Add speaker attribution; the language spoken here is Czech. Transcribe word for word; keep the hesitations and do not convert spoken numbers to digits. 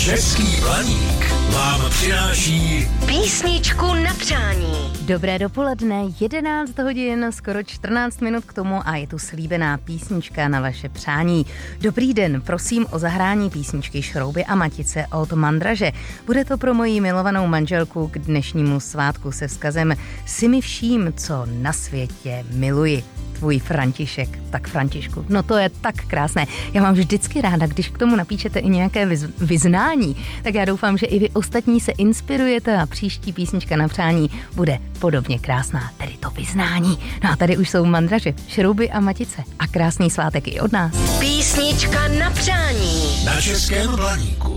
Speaker 1: Český Blaník vám přináší
Speaker 2: písničku na přání.
Speaker 3: Dobré dopoledne, jedenáct hodin, skoro čtrnáct minut k tomu a je tu slíbená písnička na vaše přání. Dobrý den, prosím o zahrání písničky Šrouby a Matice od Mandraže. Bude to pro moji milovanou manželku k dnešnímu svátku se vzkazem Si mi vším, co na světě miluji. Tvůj František. Tak Františku, no to je tak krásné. Já mám vždycky ráda, když k tomu napíšete i nějaké vyz- vyznání, tak já doufám, že i vy ostatní se inspirujete a příští písnička na přání bude podobně krásná, tedy to vyznání. No a tady už jsou Mandraže, Šrouby a Matice a krásný svátek i od nás.
Speaker 2: Písnička na přání
Speaker 1: na Českém Blaníku.